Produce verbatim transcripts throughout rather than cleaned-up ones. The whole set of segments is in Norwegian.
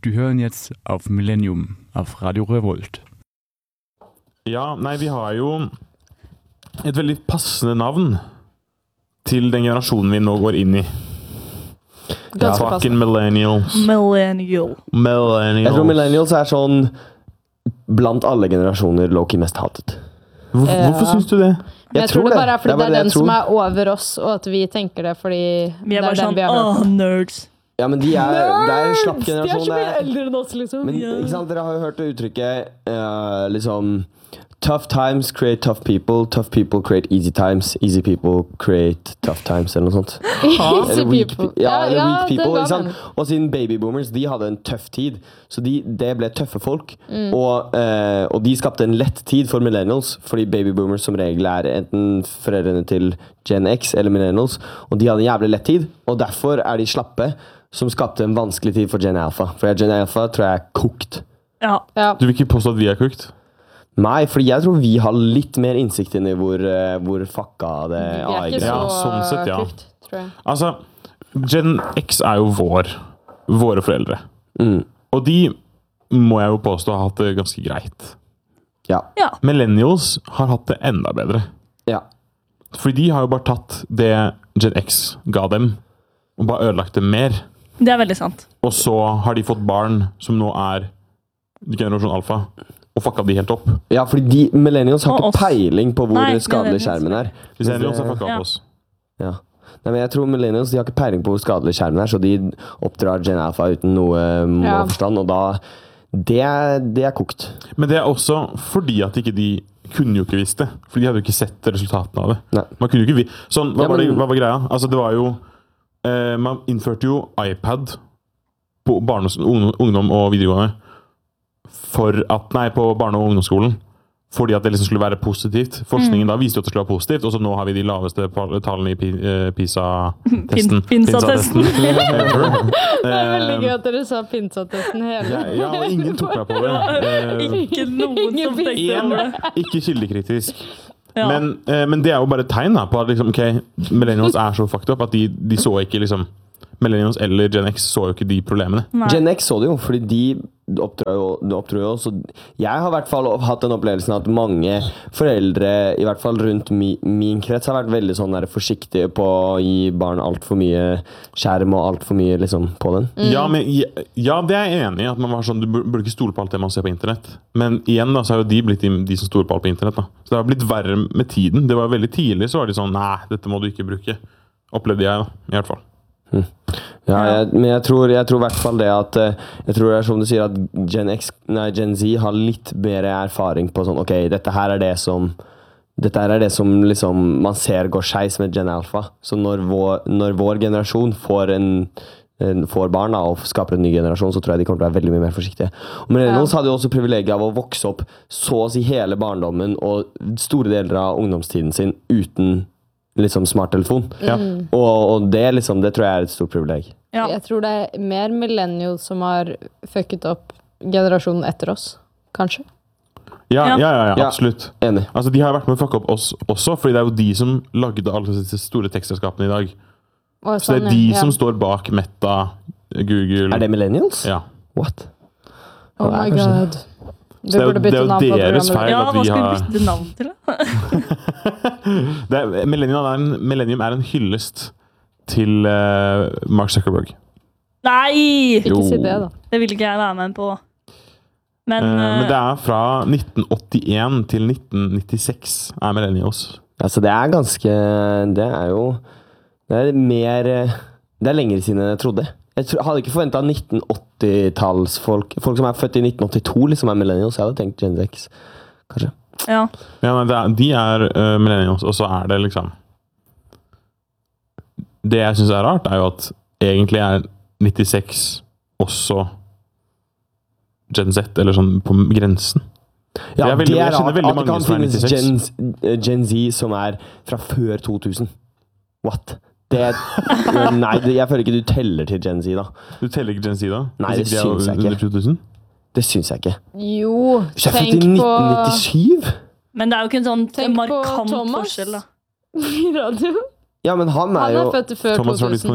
Du hører jetzt auf Millennium, auf Radio Revolt. Ja, nei, vi har jo et veldig passende navn til den generasjonen vi nå går inn i. Ja, fucking millennials. Millennial. Millennials. Jeg tror millennials er sånn blant alle generasjoner low-key mest hatet. Hvor, ja. Hvorfor synes du det? Jeg, jeg tror, tror det bare er fordi det er, det er den som er over oss, og at vi tenker det fordi vi er bare det er sånn, den vi har hørt. Åh, nerds. Ja, men de er, det er en slapp generasjon. De er så mye eldre enn oss, liksom. Men, ikke sant, dere har jo hørt det uttrykket, uh, liksom, tough times create tough people, tough people create easy times, easy people create tough times, eller noe sånt. Easy weak, people. Ja, eller ja, weak people, ikke sant? Og siden babyboomers, de hadde en tøff tid, så de, det ble tøffe folk, mm. og, uh, og de skapte en lett tid for millennials, fordi babyboomers som regel er enten foreldrene til Gen X eller millennials, og de hadde en jævlig lett tid, og derfor er de slappe, som skapte en vanskelig tid for Gen Alpha. For Gen Alpha tror jeg er kokt. Ja. Ja. Du vil ikke påstå at vi er kokt? Nei, fordi jeg tror vi har litt mer innsikt inn i hvor, uh, hvor fucka det er. Vi er ikke så ja, sånn sett, ja. kokt, tror jeg. Altså, Gen X er jo vår, våre foreldre. Mm. Og de må jeg jo påstå har hatt det ganske greit. Ja. Ja. Millennials har hatt det enda bedre. Ja. Fordi de har jo bare tatt det Gen X ga dem, og bare ødelagt det mer. Det er veldig sant. Og så har de fått barn som nå er generasjon alfa, og fucka de helt opp. Ja, fordi de millennials har Og ikke oss. peiling på hvor Nei, skadelig millennials. skjermen er. Millennials har fucka Ja. opp oss. Ja. Nei, men jeg tror millennials de har ikke peiling på hvor skadelig skjermen er, så de oppdrar Gen Alpha uten noe målforstand, og da det er, det er kokt. Men det er også fordi at ikke de kunne jo ikke visst det. For de hadde jo ikke sett resultatene av det. Nei. Man kunne jo ikke vi... Sånn, hva, Ja, var det, men- hva var greia? Altså, det var jo... Eh, man innførte jo iPad på barne- og ungdom og videregående for at... Nei, på barne- og ungdomsskolen. Fordi at det liksom skulle være positivt. Forskningen mm. da viste jo at det skulle være positivt, og så nå har vi de laveste tallene i Pi- eh, PISA-testen. Pin- Pinsa-testen. Det er veldig gøy at dere sa pinsa-testen hele. Ja, ja, og ingen tok meg på det. Eh, Ikke noen som tenkte over det. En, ikke kildekritisk. Ja. Men, eh, men det er jo bare et tegn da, på at liksom, okay, millennials er så fucked up at de, de så ikke liksom, millennials eller Gen X så jo ikke de problemene. Nei. Gen X så det jo, fordi de oppdrar jo, de oppdrar jo så jeg har i hvert fall hatt den opplevelsen at mange foreldre, i hvert fall rundt mi, min krets, har vært veldig sånn der forsiktige på å gi barn alt for mye skjerm og alt for mye liksom på den. Mm. Ja, men, ja, det er jeg enig i, at man var sånn, du burde ikke stole på alt det man ser på internett. Men igjen da, så har jo de blitt de, de som stoler på alt på internett da. Så det har blitt verre med tiden. Det var veldig tidlig, så var de sånn, nei, dette må du ikke bruke. Opplevde jeg da, i hvert fall. Hmm. Ja, jeg, men jeg tror, jeg tror i hvert fall det at jeg tror det er som du sier at Gen X, nei, Gen Z har litt mer erfaring på sånn, ok, dette her er det som dette her er det som liksom man ser går skeis med Gen Alpha. Så når vår, når vår generasjon får en, en får barn da, og skaper en ny generasjon, så tror jeg de kommer til å være veldig mye mer forsiktige. Og millennials ja. hadde jo også privilegiet av å vokse opp så å si hele barndommen og store deler av ungdomstiden sin uten liksom smarttelefon. Ja. Mm. Og, og det, liksom, det tror jeg er et stort privileg. Ja. Jeg tror det er mer millennials som har fucket opp generasjonen etter oss, kanskje. Ja, ja, Ja. ja, ja Ja. absolutt. Enig. Altså, de har vært med å fucke opp oss også, fordi det er jo de som lagde alle disse store tekstselskapene i dag. Og Så det er sånn, de ja. som står bak Meta, Google... Er det millennials? Ja. What? Oh Ja, my kanskje god. Vi det er jo- burde bytte det er jo navn på deres programmet. feil. Ja, at hva vi skal vi har- bytte navn til da? Det er, millennium, er en, millennium er en hyllest til uh, Mark Zuckerberg. Nei! Ikke si det da. Det vil ikke jeg være med på. Men, Eh, men det eh, er fra nitten åttien til nitten nittiseks er millennials. Altså, det er ganske Det er jo Det er mer Det er lenger siden enn jeg trodde. Jeg tro, hadde ikke forventet nitten åtti-tallsfolk folk som er født i nitten åttito liksom er millennials. Jeg hadde tenkt Gen X, kanskje. ja. Ja, men det er, de er uh, millennials, og så er det liksom Det jeg synes er rart, er jo at egentlig er nittiseks også Gen Z, eller sånn på grensen. Ja, Det er veldig- det jeg er kjenner rart veldig at det mange kan som er finnes nittiseks. Gen, Gen Z som er fra før to tusen. What? Det er, nei, det, jeg føler ikke du teller til Gen Z da. Du teller ikke Gen Z da? Nei, Hvis det ikke de er synes jeg under ikke. to tusen? Det synes jeg ikke. Jo, Hvis jeg er født tenk i på... nitten nittisju? Men det er jo ikke en sånn Tenk på markant Thomas. forskjell da. I radio. Ja, men han er Han jo er født før Thomas to var litt på tusen. nytt.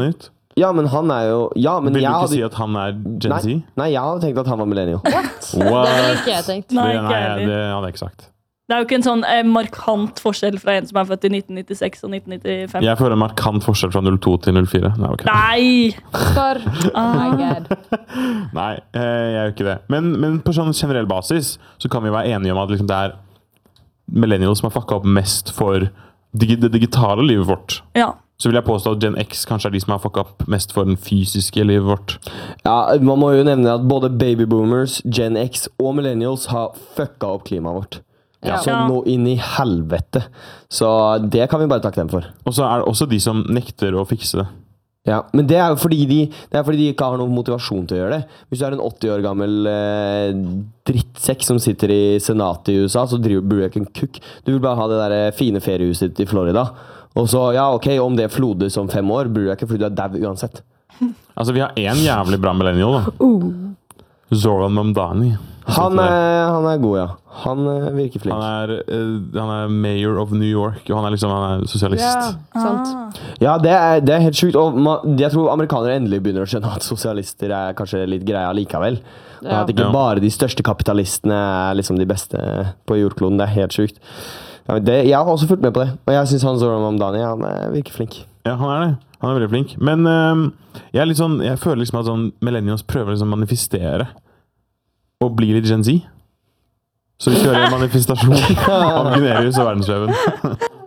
Ja, men han er jo ja, men Vil du jeg ikke hadde, si at han er Gen nei, Z? nei, jeg hadde tenkt at han var millennial. Det hadde ikke jeg tenkt. Nei, det, ikke nei, heller. det hadde jeg ikke sagt. Det er jo ikke en sånn eh, markant forskjell fra en som er født i nitten nittiseks og nitten nittifem. Jeg føler en markant forskjell fra null to til null fire. Nei, ok. Nei! For oh my god. Nei, eh, jeg gjør ikke det. Men, men på sånn generell basis så kan vi være enige om at liksom, det er millennials som har fucka opp mest for digi det digitale livet vårt. Ja. Så vil jeg påstå at Gen X kanskje er de som har fucka opp mest for den fysiske livet vårt. Ja, Man må jo nevne at både babyboomers, Gen X og millennials har fucka opp klimaet vårt. Ja. Så nå inn i helvete. Så det kan vi bare takke dem for. Og så er det også de som nekter å fikse det. Ja, Men det er jo fordi de, det er fordi de ikke har noen motivasjon til å gjøre det. Hvis du er en åtti år gammel eh, drittsekk som sitter i senatet i U S A, så driver, burde du ikke en kukk. Du vil bare ha det der fine feriehuset ditt i Florida. Og så, ja, ok, om det flodes om fem år, burde du ikke, fordi du er dau uansett. Altså, vi har én jævlig bra millennial, da. Uh. Zoran Mamdani. Han er, han er god, ja. Han eh, virker flink. Han er, eh, han er mayor of New York, og han er liksom han er sosialist. Ja, sant. Ah. Ja, det er, det er helt sjukt. Og ma, jeg tror amerikanere endelig begynner å skjønne at sosialister er kanskje litt greia likevel. Og Ja. at ikke Ja. bare de største kapitalistene er liksom de beste på jordkloden. Det er helt sjukt. Ja, men det, jeg har også fulgt med på det, og jeg syns han Zoran Mamdani han eh, virker flink. Ja, han er det. Han er veldig flink. Men eh, jeg, er litt sånn, jeg føler liksom at sånn millennials prøver liksom å manifestere og bli litt Gen Z. Så vi kjører en manifestasjon av Gunerius og verdensveven.